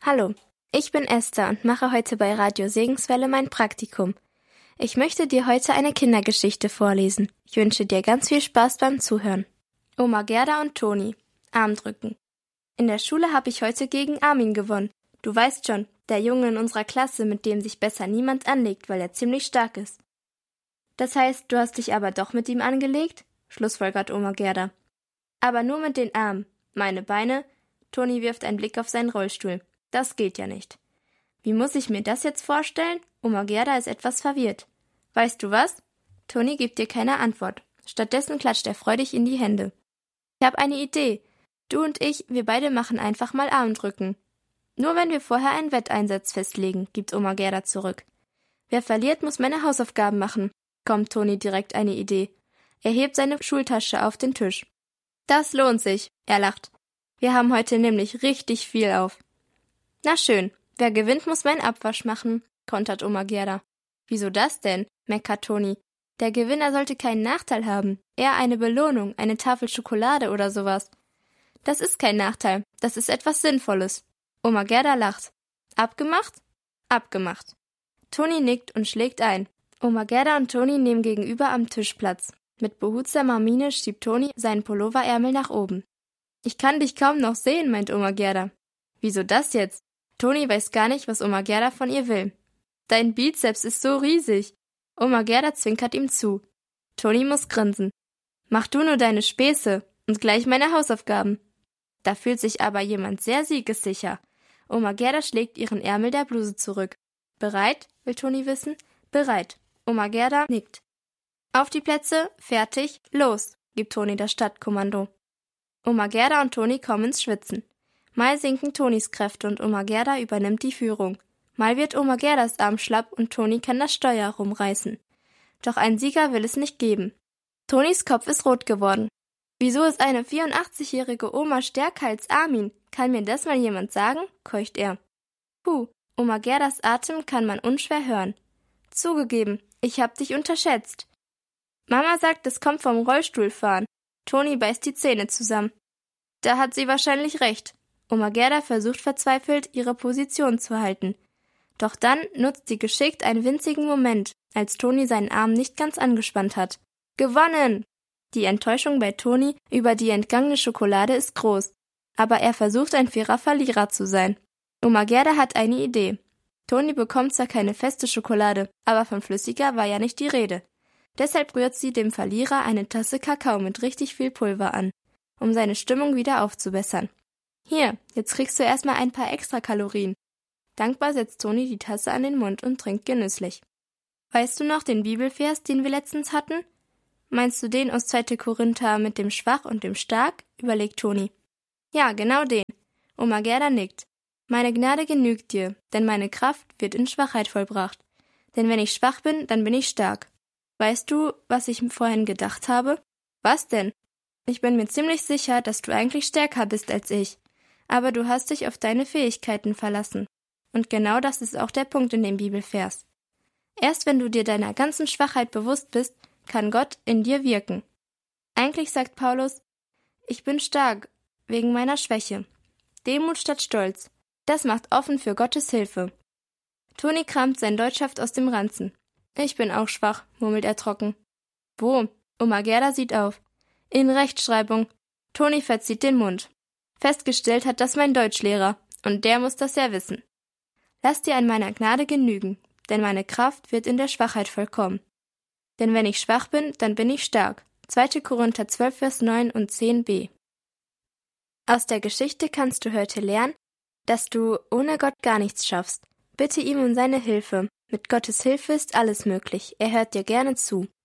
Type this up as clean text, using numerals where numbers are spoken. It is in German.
Hallo, ich bin Esther und mache heute bei Radio Segenswelle mein Praktikum. Ich möchte dir heute eine Kindergeschichte vorlesen. Ich wünsche dir ganz viel Spaß beim Zuhören. Oma Gerda und Toni. Armdrücken. In der Schule habe ich heute gegen Armin gewonnen. Du weißt schon, der Junge in unserer Klasse, mit dem sich besser niemand anlegt, weil er ziemlich stark ist. Das heißt, du hast dich aber doch mit ihm angelegt? Schlussfolgert Oma Gerda. Aber nur mit den Armen. Meine Beine? Toni wirft einen Blick auf seinen Rollstuhl. Das geht ja nicht. Wie muss ich mir das jetzt vorstellen? Oma Gerda ist etwas verwirrt. Weißt du was? Toni gibt dir keine Antwort. Stattdessen klatscht er freudig in die Hände. Ich habe eine Idee. Du und ich, wir beide machen einfach mal Armdrücken. Nur wenn wir vorher einen Wetteinsatz festlegen, gibt Oma Gerda zurück. Wer verliert, muss meine Hausaufgaben machen. Kommt Toni direkt eine Idee. Er hebt seine Schultasche auf den Tisch. Das lohnt sich, er lacht. Wir haben heute nämlich richtig viel auf. Na schön, wer gewinnt, muss meinen Abwasch machen, kontert Oma Gerda. Wieso das denn, meckert Toni. Der Gewinner sollte keinen Nachteil haben, eher eine Belohnung, eine Tafel Schokolade oder sowas. Das ist kein Nachteil, das ist etwas Sinnvolles. Oma Gerda lacht. Abgemacht? Abgemacht. Toni nickt und schlägt ein. Oma Gerda und Toni nehmen gegenüber am Tisch Platz. Mit behutsamer Miene schiebt Toni seinen Pulloverärmel nach oben. Ich kann dich kaum noch sehen, meint Oma Gerda. Wieso das jetzt? Toni weiß gar nicht, was Oma Gerda von ihr will. Dein Bizeps ist so riesig. Oma Gerda zwinkert ihm zu. Toni muss grinsen. Mach du nur deine Späße und gleich meine Hausaufgaben. Da fühlt sich aber jemand sehr siegessicher. Oma Gerda schlägt ihren Ärmel der Bluse zurück. Bereit? Will Toni wissen. Bereit. Oma Gerda nickt. Auf die Plätze, fertig, los, gibt Toni das Stadtkommando. Oma Gerda und Toni kommen ins Schwitzen. Mal sinken Tonis Kräfte und Oma Gerda übernimmt die Führung. Mal wird Oma Gerdas Arm schlapp und Toni kann das Steuer rumreißen. Doch einen Sieger will es nicht geben. Tonis Kopf ist rot geworden. Wieso ist eine 84-jährige Oma stärker als Armin? Kann mir das mal jemand sagen? Keucht er. Puh, Oma Gerdas Atem kann man unschwer hören. Zugegeben, ich hab dich unterschätzt. Mama sagt, es kommt vom Rollstuhlfahren. Toni beißt die Zähne zusammen. Da hat sie wahrscheinlich recht. Oma Gerda versucht verzweifelt, ihre Position zu halten. Doch dann nutzt sie geschickt einen winzigen Moment, als Toni seinen Arm nicht ganz angespannt hat. Gewonnen! Die Enttäuschung bei Toni über die entgangene Schokolade ist groß. Aber er versucht, ein fairer Verlierer zu sein. Oma Gerda hat eine Idee. Toni bekommt zwar keine feste Schokolade, aber von flüssiger war ja nicht die Rede. Deshalb rührt sie dem Verlierer eine Tasse Kakao mit richtig viel Pulver an, um seine Stimmung wieder aufzubessern. Hier, jetzt kriegst du erstmal ein paar Extrakalorien. Dankbar setzt Toni die Tasse an den Mund und trinkt genüsslich. Weißt du noch den Bibelvers, den wir letztens hatten? Meinst du den aus 2. Korinther mit dem Schwach und dem Stark? Überlegt Toni. Ja, genau den. Oma Gerda nickt. Meine Gnade genügt dir, denn meine Kraft wird in Schwachheit vollbracht. Denn wenn ich schwach bin, dann bin ich stark. Weißt du, was ich vorhin gedacht habe? Was denn? Ich bin mir ziemlich sicher, dass du eigentlich stärker bist als ich. Aber du hast dich auf deine Fähigkeiten verlassen. Und genau das ist auch der Punkt in dem Bibelvers. Erst wenn du dir deiner ganzen Schwachheit bewusst bist, kann Gott in dir wirken. Eigentlich sagt Paulus, ich bin stark, wegen meiner Schwäche. Demut statt Stolz. Das macht offen für Gottes Hilfe. Toni kramt sein Deutschheft aus dem Ranzen. Ich bin auch schwach, murmelt er trocken. Wo? Oma Gerda sieht auf. In Rechtschreibung. Toni verzieht den Mund. Festgestellt hat das mein Deutschlehrer, und der muss das ja wissen. Lass dir an meiner Gnade genügen, denn meine Kraft wird in der Schwachheit vollkommen. Denn wenn ich schwach bin, dann bin ich stark. 2. Korinther 12, Vers 9 und 10b. Aus der Geschichte kannst du heute lernen, dass du ohne Gott gar nichts schaffst. Bitte ihm um seine Hilfe. Mit Gottes Hilfe ist alles möglich. Er hört dir gerne zu.